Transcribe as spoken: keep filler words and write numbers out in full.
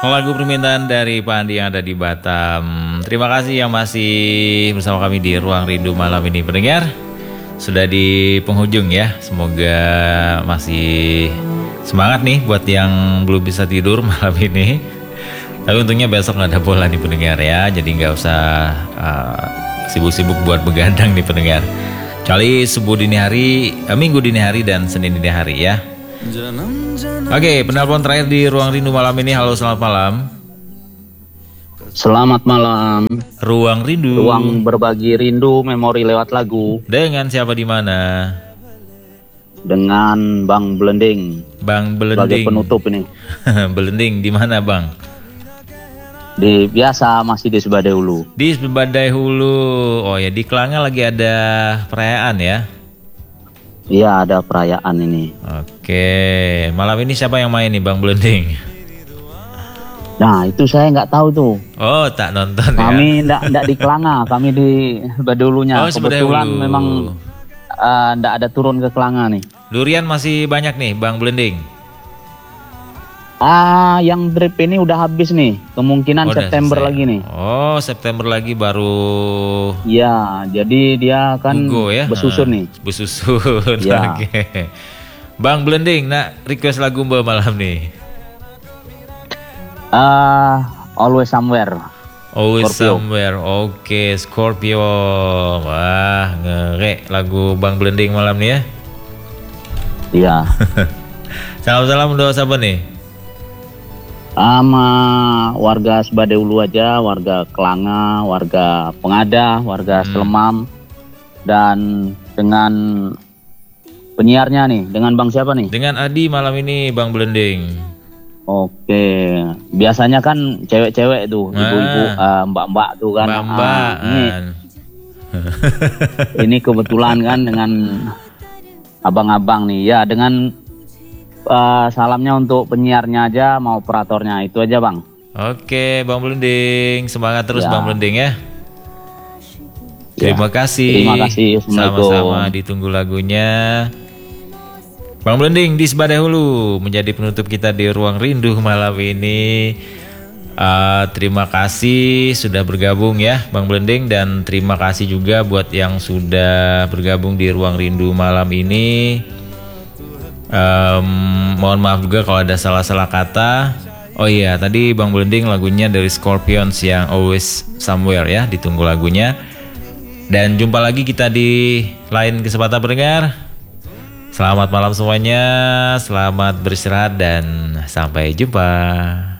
lagu permintaan dari Pak Andi yang ada di Batam. Terima kasih yang masih bersama kami di Ruang Rindu malam ini pendengar. Sudah di penghujung ya. Semoga masih semangat nih buat yang belum bisa tidur malam ini. Tapi untungnya besok nggak ada bola nih pendengar ya. Jadi nggak usah uh, sibuk-sibuk buat begadang nih pendengar. Kecuali subuh dini hari, uh, minggu dini hari dan Senin dini hari ya. Oke, penelpon terakhir di Ruang Rindu malam ini. Halo, selamat malam. Selamat malam. Ruang Rindu. Ruang berbagi rindu, memori lewat lagu. Dengan siapa di mana? Dengan Bang Belending. Bang Belending. Sebagai penutup ini. Belending di mana, Bang? Di biasa masih di Sebadai Hulu. Di Sebadai Hulu. Oh ya, di Kelanga lagi ada perayaan ya? Iya, ada perayaan ini. Oke, malam ini siapa yang main nih, Bang Belending? Nah, itu saya nggak tahu tuh. Oh, tak nonton kami ya? Kami ndak ndak di Kelanga, kami di Sebadai Hulunya. Oh, Sebadai Kebetulan Hulu. memang uh, ndak ada turun ke Kelanga nih. Durian masih banyak nih, Bang Belending? Ah, yang drip ini udah habis nih. Kemungkinan Oh, September lagi nih. Oh, September lagi baru. Iya, jadi dia kan Gugo ya? besusun nah, nih. Besusun. Ya. Oke. Bang Belending, nak request lagu Mbak malam nih. Ah, uh, Always Somewhere. Always Scorpio. Somewhere. Oke, okay, Scorpio. Wah, ngere lagu Bang Belending malam nih ya. Iya. Salam-salam doa sahabat nih. Sama warga Sebadai Hulu aja, warga Kelanga, warga Pengada, warga hmm. Selemam, dan dengan penyiarnya nih, dengan Bang siapa nih? Dengan Adi malam ini, Bang Belending. Oke, biasanya kan cewek-cewek tuh, nah, ibu-ibu, uh, mbak-mbak tuh kan. Mbak-mbak. Ah, ini, ini kebetulan kan dengan abang-abang nih, ya dengan Uh, salamnya untuk penyiarnya aja, mau operatornya itu aja Bang. Oke, Bang Belending, semangat terus ya. Bang Belending ya. Terima ya. kasih. Terima kasih. Sama-sama, ditunggu lagunya. Bang Belending di Sebadai Hulu menjadi penutup kita di Ruang Rindu malam ini. Uh, terima kasih sudah bergabung ya Bang Belending, dan terima kasih juga buat yang sudah bergabung di Ruang Rindu malam ini. Um, mohon maaf juga kalau ada salah-salah kata. Oh iya, tadi Bang Belending lagunya dari Scorpions yang Always Somewhere ya, ditunggu lagunya. Dan jumpa lagi kita di lain kesempatan pendengar. Selamat malam semuanya, selamat beristirahat dan sampai jumpa.